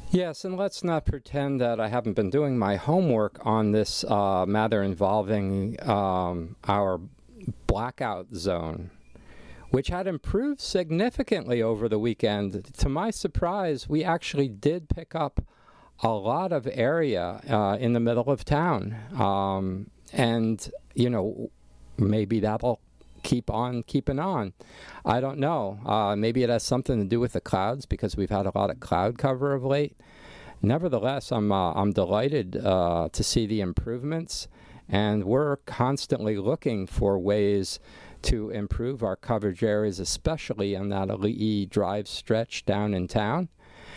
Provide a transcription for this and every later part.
Yes, and let's not pretend that I haven't been doing my homework on this matter involving our blackout zone, which had improved significantly over the weekend. To my surprise, we actually did pick up a lot of area in the middle of town. And, maybe that'll keep on keeping on. I don't know. Maybe it has something to do with the clouds because we've had a lot of cloud cover of late. Nevertheless, I'm delighted to see the improvements, and we're constantly looking for ways to improve our coverage areas, especially in that Ali'i Drive stretch down in town.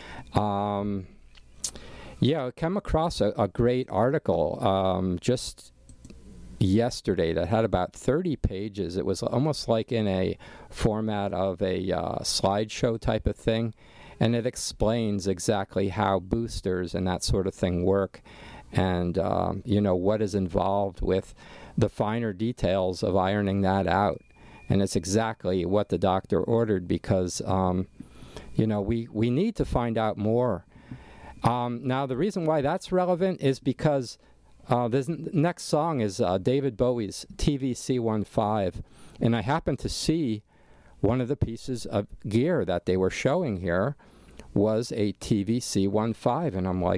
I came across a great article just yesterday that had about 30 pages. It was almost like in a format of a slideshow type of thing, and it explains exactly how boosters and that sort of thing work, and what is involved with the finer details of ironing that out. And it's exactly what the doctor ordered because we need to find out more. Now the reason why that's relevant is because this next song is David Bowie's TVC-15, and I happened to see one of the pieces of gear that they were showing here was a TVC-15, and I'm like,